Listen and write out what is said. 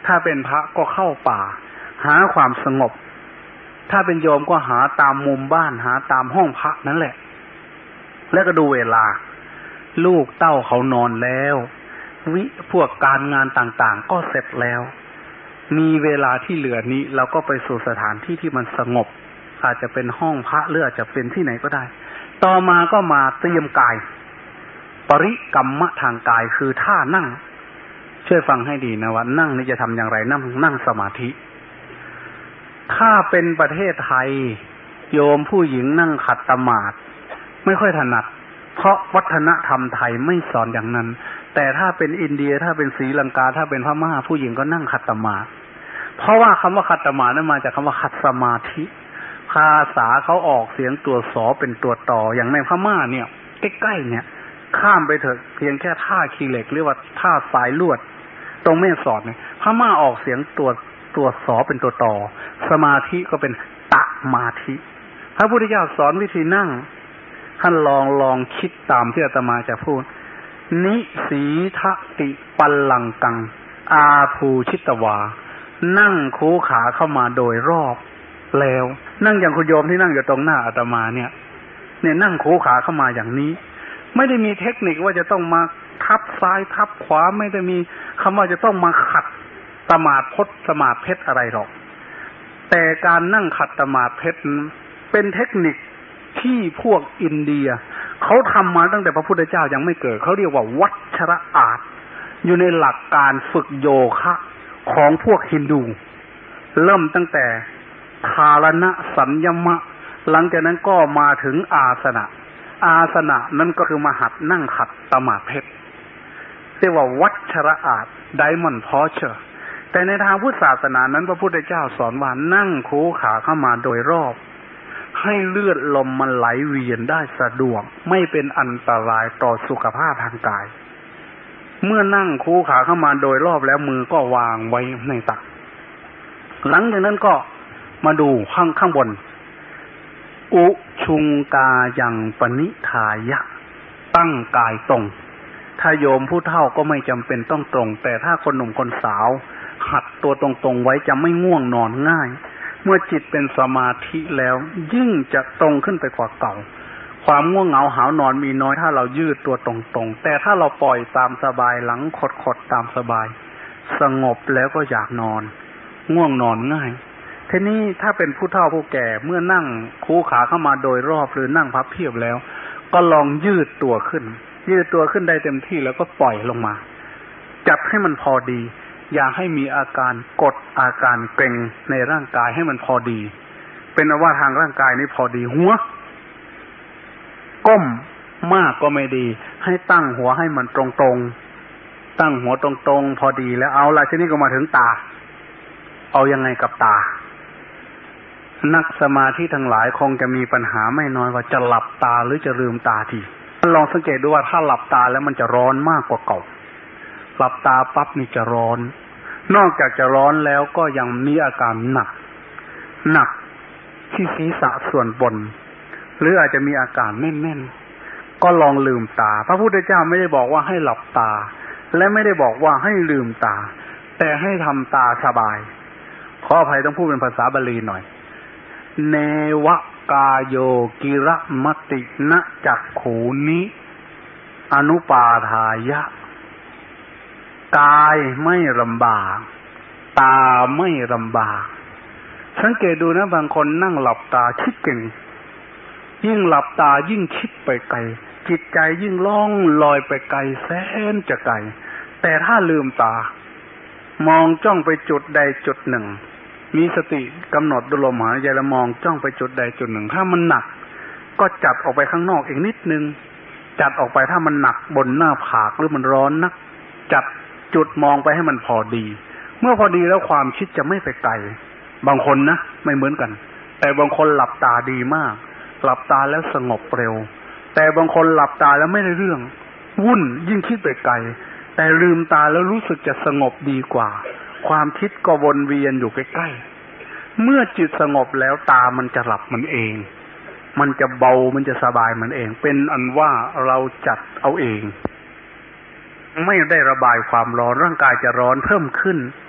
ถ้าเป็นพระก็เข้าป่าหาความสงบถ้าเป็นโยมก็หาตามมุมบ้านหาตามห้องพระนั่นแหละแล้วก็ดูเวลาลูกเต้าเขานอนแล้วพวกการงานต่างๆก็เสร็จแล้วมีเวลาที่เหลือนี้เราก็ไปสู่สถานที่ที่มันสงบอาจจะเป็นห้องพระหรืออาจจะเป็นที่ไหนก็ได้ต่อมาก็มาเตรียมกายปริกรรมทางกายคือท่านั่งช่วยฟังให้ดีนะว่านั่งนี่จะทำอย่างไรนั่งสมาธิถ้าเป็นประเทศไทยโยมผู้หญิงนั่งขัดสมาธิไม่ค่อยถนัดเพราะวัฒนธรรมไทยไม่สอนอย่างนั้นแต่ถ้าเป็นอินเดียถ้าเป็นศรีลังกาถ้าเป็นพม่าผู้หญิงก็นั่งขัดสมาธิเพราะว่าคำว่าขัดสมาธินั้นมาจากคำว่าขัดสมาธิภาษาเขาออกเสียงตัวสอเป็นตัวต่ออย่างในพม่าเนี่ยใกล้ๆเนี่ยข้ามไปเถอะเพียงแค่ท่าคีเหล็กหรือว่าท่าสายลวดตรงแม่สอดเนี่ยพม่าออกเสียงตัวสอเป็นตัวต่อสมาธิก็เป็นตะมาธิพระพุทธเจ้าสอนวิธีนั่งท่านลองคิดตามที่อาตมาจะพูดนิสีทติปัลลังกังอาภูชิตวานั่งคูขาเข้ามาโดยรอบแล้วนั่งอย่างคุณโยมที่นั่งอยู่ตรงหน้าอาตมาเนี่ยนั่งคูขาเข้ามาอย่างนี้ไม่ได้มีเทคนิคว่าจะต้องมาทับซ้ายทับขวาไม่ได้มีคำว่าจะต้องมาขัดสมาธิพจน์สมาธิเพชรอะไรหรอกแต่การนั่งขัดสมาธิเพชรเป็นเทคนิคที่พวกอินเดียเขาทำมาตั้งแต่พระพุทธเจ้ายังไม่เกิดเขาเรียกว่าวัชรอาสน์อยู่ในหลักการฝึกโยคะของพวกฮินดูเริ่มตั้งแต่ธารณะสัญญมะหลังจากนั้นก็มาถึงอาสนะนั่นก็คือมาหัดนั่งขัดสมาธิเพชรเรียกว่าวัชรอาสน์ไดมอนด์พอเชอร์แต่ในทางพุทธศาสนานั้นพระพุทธเจ้าสอนว่านั่งคูขาเข้ามาโดยรอบให้เลือดลมมันไหลเวียนได้สะดวกไม่เป็นอันตรายต่อสุขภาพทางกายเมื่อนั่งคูขาเข้ามาโดยรอบแล้วมือก็วางไว้ในตักหลังจากนั้นก็มาดูข้างบนอุชุงกายังปณิธายะตั้งกายตรงถ้าโยมผู้เฒ่าก็ไม่จำเป็นต้องตรงแต่ถ้าคนหนุ่มคนสาวหัดตัวตรงๆไว้จะไม่ง่วงนอนง่ายเมื่อจิตเป็นสมาธิแล้วยิ่งจะตรงขึ้นไปกว่าเก่าความง่วงเหงาหาวนอนมีน้อยถ้าเรายืดตัวตรงๆแต่ถ้าเราปล่อยตามสบายหลังขดๆตามสบายสงบแล้วก็อยากนอนง่วงนอนง่ายทีนี้ถ้าเป็นผู้เฒ่าผู้แก่เมื่อนั่งคูขาเข้ามาโดยรอบหรือนั่งพับเพียบแล้วก็ลองยืดตัวขึ้นได้เต็มที่แล้วก็ปล่อยลงมาจับให้มันพอดีอย่าให้มีอาการกดอาการเกร็งในร่างกายให้มันพอดีเป็นว่าทางร่างกายนี้พอดีหัวก้มมากก็ไม่ดีให้ตั้งหัวให้มันตรงๆตั้งหัวตรงๆพอดีแล้วเอาล่ะทีนี้ก็มาถึงตาเอายังไงกับตานักสมาธิทั้งหลายคงจะมีปัญหาไม่น้อยว่าจะหลับตาหรือจะลืมตาทีลองสังเกตดูว่าถ้าหลับตาแล้วมันจะร้อนมากกว่าเก่าหลับตาปั๊บนี่จะร้อนนอกจากจะร้อนแล้วก็ยังมีอาการหนักที่ศีรษะส่วนบนหรืออาจจะมีอาการแน่นๆก็ลองลืมตาพระพุทธเจ้าไม่ได้บอกว่าให้หลับตาและไม่ได้บอกว่าให้ลืมตาแต่ให้ทำตาสบายขออภัยต้องพูดเป็นภาษาบาลีหน่อยเนวกายโยกิระมตินะจักขูนิอนุปาทายะกายไม่ลำบากตาไม่ลำบากสังเกตดูนะบางคนนั่งหลับตาคิดเก่งยิ่งหลับตายิ่งคิดไปไกลจิตใจยิ่งล่องลอยไปไกลแสนจะไกลแต่ถ้าลืมตามองจ้องไปจุดใดจุดหนึ่งมีสติกำหนดดูลมหายใจแล้วมองจ้องไปจุดใดจุดหนึ่งถ้ามันหนักก็จัดออกไปข้างนอกอีกนิดนึงจัดออกไปถ้ามันหนักบนหน้าผากหรือมันร้อนนักจัดจุดมองไปให้มันพอดีเมื่อพอดีแล้วความคิดจะไม่ไปไกลบางคนนะไม่เหมือนกันแต่บางคนหลับตาดีมากหลับตาแล้วสงบเร็วแต่บางคนหลับตาแล้วไม่ได้เรื่องวุ่นยิ่งคิดไปไกลแต่ลืมตาแล้วรู้สึกจะสงบดีกว่าความคิดก็วนเวียนอยู่ใกล้ๆเมื่อจิตสงบแล้วตามันจะหลับมันเองมันจะเบามันจะสบายมันเองเป็นอันว่าเราจัดเอาเองไม่ได้ระบายความร้อนร่างกายจะร้อนเพิ่มขึ้น